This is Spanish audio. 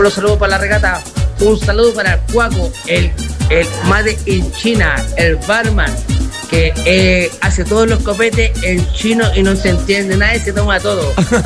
los saludos para la regata. Un saludo para el Cuaco, el Made in China, el barman, que hace todos los copetes en chino y no se entiende nada y se toma todo.